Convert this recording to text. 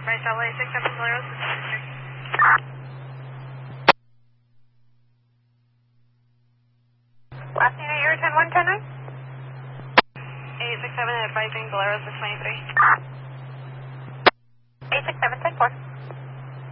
Bryce LA 67 Bolero 623. Last unit, you're 10110. 867 advising Bolero 623. 867, 10-4.